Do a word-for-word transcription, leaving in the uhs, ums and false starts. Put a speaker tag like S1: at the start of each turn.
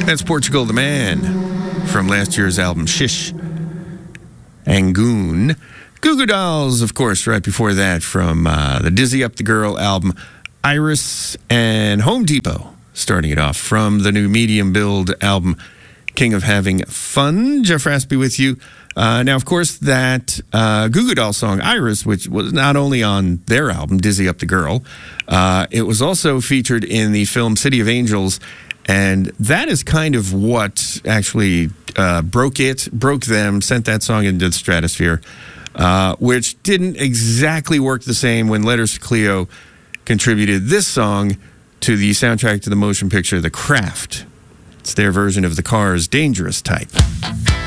S1: That's Portugal the Man from last year's album Shish. Angoon. Goo Goo Dolls, of course, right before that from uh, the Dizzy Up the Girl album Iris, and Home Depot starting it off from the new medium build album King of Having Fun. Jeff Raspy with you. Uh, now, of course, that uh, Goo Goo Doll song, Iris, which was not only on their album, Dizzy Up the Girl, uh, it was also featured in the film City of Angels, and that is kind of what actually uh, broke it, broke them, sent that song into the stratosphere, uh, which didn't exactly work the same when Letters to Cleo contributed this song to the soundtrack to the motion picture The Craft. It's their version of the Cars' Dangerous Type.